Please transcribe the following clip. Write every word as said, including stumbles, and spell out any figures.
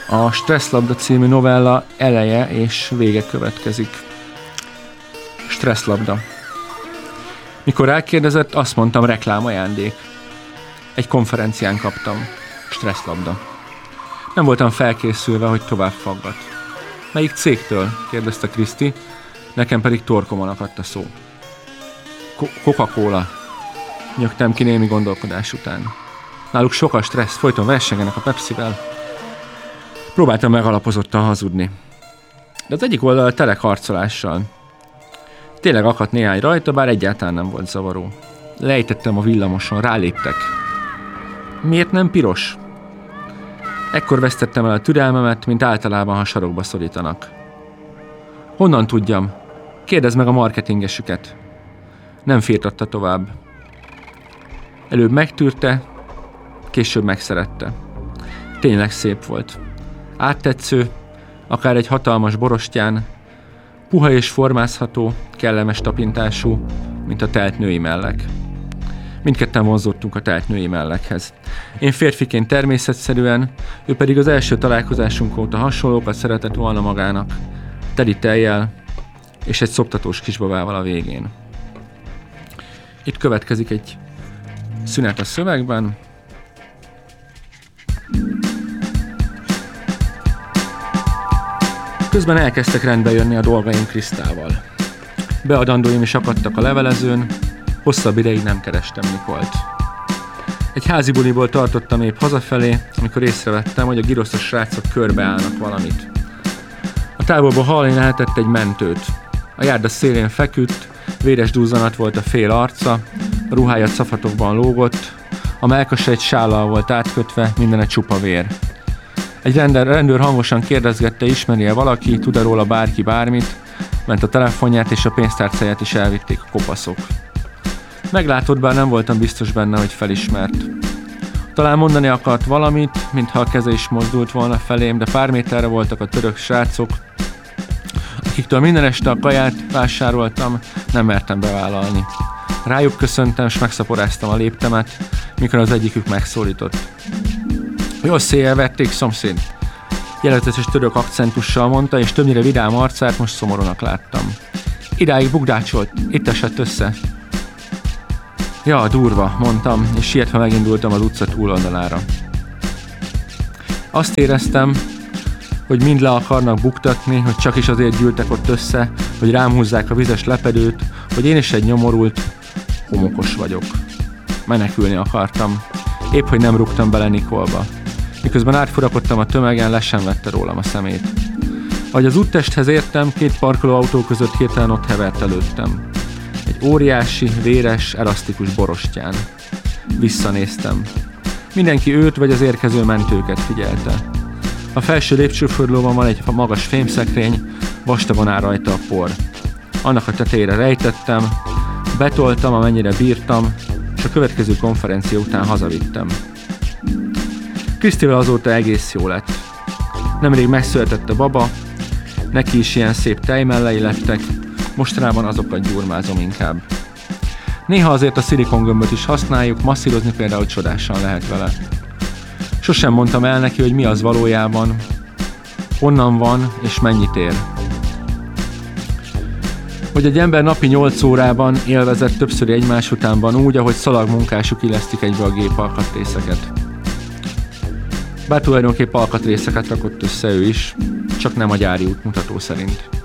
A Stresszlabda című novella eleje és vége következik. Stresszlabda. Mikor elkérdezett, azt mondtam, reklámajándék. Egy konferencián kaptam. Stresszlabda. Nem voltam felkészülve, hogy tovább faggat. Melyik cégtől? Kérdezte Kriszti, nekem pedig torkomon akadt a szó. Coca-Cola. Nyögtem ki némi gondolkodás után. Náluk sok a stressz, folyton versengenek a Pepsivel. Próbáltam megalapozottan hazudni. De az egyik oldal tele karcolással. Tényleg akadt néhány rajta, bár egyáltalán nem volt zavaró. Lejtettem a villamoson, ráléptek. Miért nem piros? Ekkor vesztettem el a türelmemet, mint általában, ha sarokba szorítanak. Honnan tudjam? Kérdezd meg a marketingesüket. Nem firtatta tovább. Előbb megtűrte, később megszerette. Tényleg szép volt. Áttetsző, akár egy hatalmas borostyán, puha és formázható, kellemes tapintású, mint a telt női mellek. Mindketten vonzódtunk a telt női mellekhez. Én férfiként természetszerűen, ő pedig az első találkozásunk óta hasonlókat szeretett volna magának, teli tejjel és egy szoptatós kisbabával a végén. Itt következik egy szünet a szövegben. Közben elkezdtek rendbe jönni a dolgaim Krisztával. Beadandóim is akadtak a levelezőn, hosszabb ideig nem kerestem Nikolt. Egy házi buliból tartottam épp hazafelé, amikor észrevettem, hogy a giroszos srácok körbeállnak valamit. A távolból hallani lehetett egy mentőt. A járda szélén feküdt, véres duzzanat volt a fél arca, a ruhája cafatokban lógott, a mellkasa egy sállal volt átkötve, mindene csupa vér. Egy rendőr, rendőr hangosan kérdezgette, ismeri-e valaki, tud-e róla bárki bármit, ment a telefonját és a pénztárcáját is elvitték a kopaszok. Meglátott, bár nem voltam biztos benne, hogy felismert. Talán mondani akart valamit, mintha a keze is mozdult volna felém, de pár méterre voltak a török srácok, akiktől minden este a kaját vásároltam, nem mertem bevállalni. Rájuk köszöntem, és megszaporáztam a léptemet, mikor az egyikük megszólított. Jó széjjel vették, szomszéd. Jelenetes török akcentussal mondta, és többnyire vidám arcát most szomorúnak láttam. Idáig bukdácsolt, itt esett össze. Ja, durva, mondtam, és sietve megindultam az utca túloldalára. Azt éreztem, hogy mind le akarnak buktatni, hogy csak is azért gyűltek ott össze, hogy rám húzzák a vizes lepedőt, hogy én is egy nyomorult, homokos vagyok. Menekülni akartam. Épp, hogy nem rúgtam bele Nikolba. Miközben átfurakodtam a tömegen, le sem vette rólam a szemét. Ahogy az úttesthez értem, két parkolóautó között hirtelen ott hevert előttem. Egy óriási, véres, elasztikus borostyán. Visszanéztem. Mindenki őt vagy az érkező mentőket figyelte. A felső lépcsőfordulóban van egy magas fémszekrény, vastagon áll rajta a por. Annak a tetejére rejtettem, betoltam, amennyire bírtam, és a következő konferencia után hazavittem. Krisztivel azóta egész jó lett. Nemrég megszületett a baba, neki is ilyen szép tejmellei lettek, mostanában azokat gyurmázom inkább. Néha azért a szilikongömböt is használjuk, masszírozni például csodásan lehet vele. Sosem mondtam el neki, hogy mi az valójában, honnan van és mennyit ér. Hogy egy ember napi nyolc órában élvezett többször egymás utánban úgy, ahogy szalagmunkásuk illesztik egybe a gép alkatrészeket. Bár tulajdonképp alkatrészeket rakott össze ő is, csak nem a gyári útmutató szerint.